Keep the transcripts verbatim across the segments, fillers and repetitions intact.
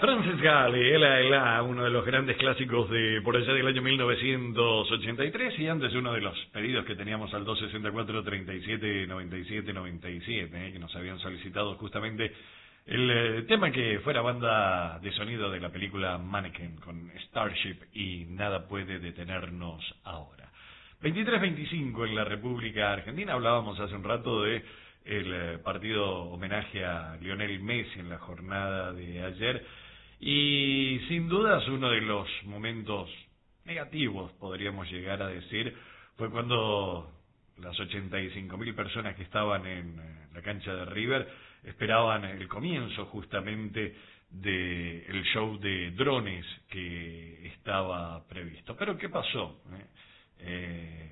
Frances Gale, Ela Ela, uno de los grandes clásicos de por allá del año mil novecientos ochenta y tres, y antes uno de los pedidos que teníamos al dos sesenta y cuatro, treinta y siete, noventa y siete, noventa y siete, eh, que nos habían solicitado justamente el eh, tema que fuera banda de sonido de la película Mannequin con Starship y Nada puede detenernos ahora. veintitrés veinticinco en la República Argentina. Hablábamos hace un rato de el eh, partido homenaje a Lionel Messi en la jornada de ayer, y sin dudas uno de los momentos negativos, podríamos llegar a decir, fue cuando las ochenta y cinco mil personas que estaban en la cancha de River esperaban el comienzo justamente del show de drones que estaba previsto. Pero ¿qué pasó? ¿Eh? Eh,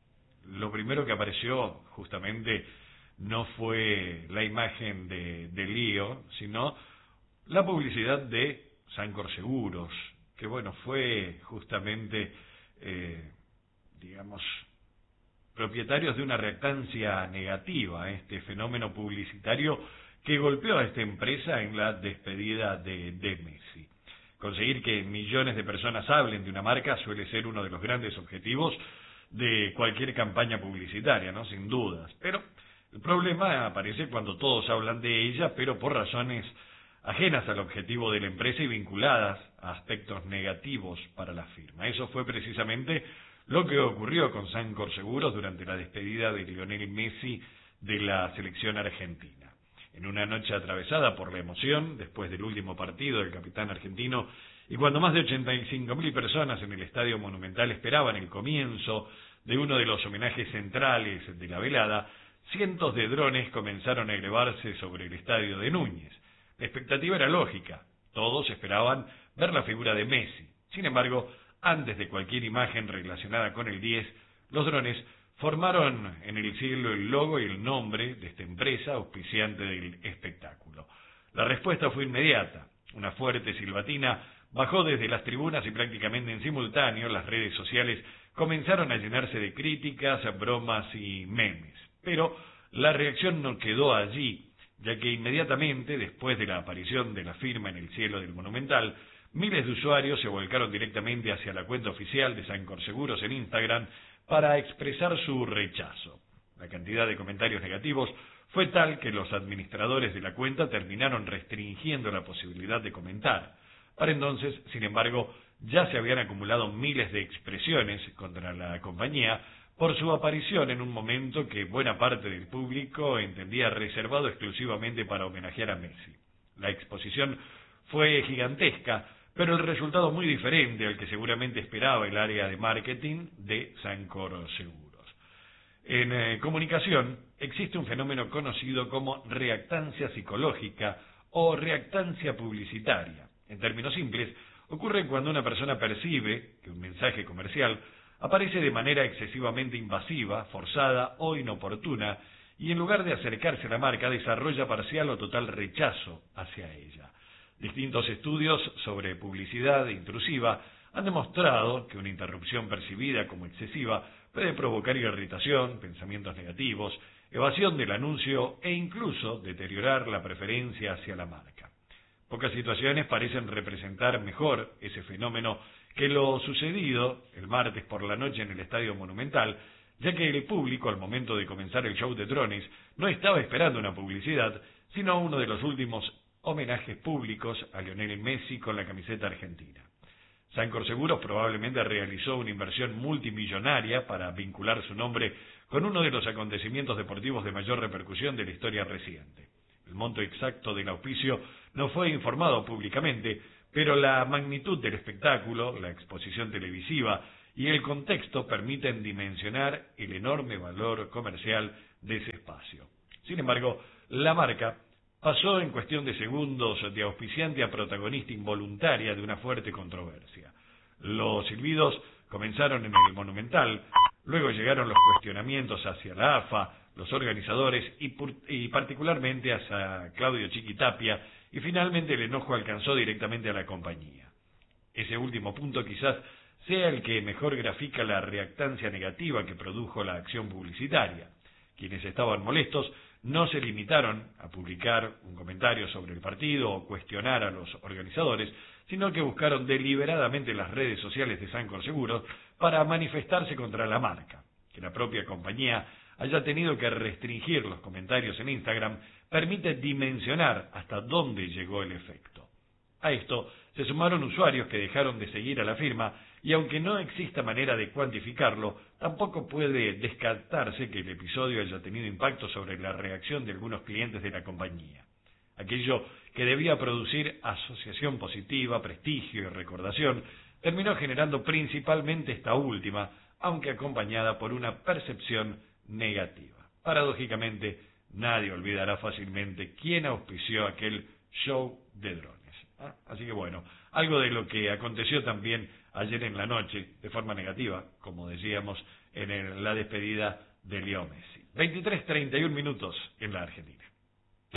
lo primero que apareció justamente no fue la imagen de, de Lío, sino la publicidad de Sancor Seguros, que bueno, fue justamente, eh, digamos, propietarios de una reactancia negativa a este fenómeno publicitario que golpeó a esta empresa en la despedida de, de Messi. Conseguir que millones de personas hablen de una marca suele ser uno de los grandes objetivos de cualquier campaña publicitaria, ¿no? Sin dudas. Pero el problema aparece cuando todos hablan de ella, pero por razones ajenas al objetivo de la empresa y vinculadas a aspectos negativos para la firma. Eso fue precisamente lo que ocurrió con Sancor Seguros durante la despedida de Lionel Messi de la selección argentina. En una noche atravesada por la emoción, después del último partido del capitán argentino, y cuando más de ochenta y cinco mil personas en el Estadio Monumental esperaban el comienzo de uno de los homenajes centrales de la velada, cientos de drones comenzaron a elevarse sobre el estadio de Núñez. La expectativa era lógica, todos esperaban ver la figura de Messi. Sin embargo, antes de cualquier imagen relacionada con el diez, los drones formaron en el cielo el logo y el nombre de esta empresa auspiciante del espectáculo. La respuesta fue inmediata. Una fuerte silbatina bajó desde las tribunas y prácticamente en simultáneo las redes sociales comenzaron a llenarse de críticas, bromas y memes. Pero la reacción no quedó allí, ya que inmediatamente después de la aparición de la firma en el cielo del Monumental, miles de usuarios se volcaron directamente hacia la cuenta oficial de Sancor Seguros en Instagram para expresar su rechazo. La cantidad de comentarios negativos fue tal que los administradores de la cuenta terminaron restringiendo la posibilidad de comentar. Para entonces, sin embargo, ya se habían acumulado miles de expresiones contra la compañía por su aparición en un momento que buena parte del público entendía reservado exclusivamente para homenajear a Messi. La exposición fue gigantesca, pero el resultado muy diferente al que seguramente esperaba el área de marketing de Sancor Seguros. En eh, comunicación existe un fenómeno conocido como reactancia psicológica o reactancia publicitaria. En términos simples, ocurre cuando una persona percibe que un mensaje comercial aparece de manera excesivamente invasiva, forzada o inoportuna, y en lugar de acercarse a la marca, desarrolla parcial o total rechazo hacia ella. Distintos estudios sobre publicidad intrusiva han demostrado que una interrupción percibida como excesiva puede provocar irritación, pensamientos negativos, evasión del anuncio e incluso deteriorar la preferencia hacia la marca. Pocas situaciones parecen representar mejor ese fenómeno que lo sucedido el martes por la noche en el Estadio Monumental, ya que el público, al momento de comenzar el show de drones, no estaba esperando una publicidad, sino uno de los últimos homenajes públicos a Lionel Messi con la camiseta argentina. Sancor Seguros probablemente realizó una inversión multimillonaria para vincular su nombre con uno de los acontecimientos deportivos de mayor repercusión de la historia reciente. El monto exacto del auspicio no fue informado públicamente, pero la magnitud del espectáculo, la exposición televisiva y el contexto permiten dimensionar el enorme valor comercial de ese espacio. Sin embargo, la marca pasó en cuestión de segundos de auspiciante a protagonista involuntaria de una fuerte controversia. Los silbidos comenzaron en el Monumental, luego llegaron los cuestionamientos hacia la A F A, los organizadores y, y particularmente hacia Claudio Chiquitapia, y finalmente el enojo alcanzó directamente a la compañía. Ese último punto quizás sea el que mejor grafica la reactancia negativa que produjo la acción publicitaria. Quienes estaban molestos no se limitaron a publicar un comentario sobre el partido o cuestionar a los organizadores, sino que buscaron deliberadamente las redes sociales de Sancor Seguros para manifestarse contra la marca. Que la propia compañía haya tenido que restringir los comentarios en Instagram permite dimensionar hasta dónde llegó el efecto. A esto se sumaron usuarios que dejaron de seguir a la firma y aunque no exista manera de cuantificarlo, tampoco puede descartarse que el episodio haya tenido impacto sobre la reacción de algunos clientes de la compañía. Aquello que debía producir asociación positiva, prestigio y recordación, terminó generando principalmente esta última, aunque acompañada por una percepción negativa. Paradójicamente, nadie olvidará fácilmente quién auspició aquel show de drones. ¿Ah? Así que bueno, algo de lo que aconteció también ayer en la noche, de forma negativa, como decíamos, en el, la despedida de Leo Messi. veintitrés treinta y uno minutos en la Argentina.